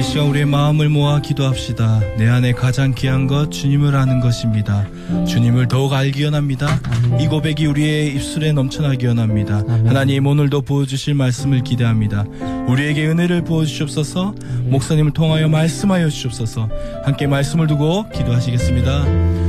시간 우리의 마음을 모아 기도합시다. 내 안에 가장 귀한 것 주님을 아는 것입니다. 주님을 더욱 알기 원합니다. 이 고백이 우리의 입술에 넘쳐나기 원합니다. 하나님 오늘도 부어주실 말씀을 기대합니다. 우리에게 은혜를 부어주시옵소서. 목사님을 통하여 말씀하여 주시옵소서. 함께 말씀을 두고 기도하시겠습니다.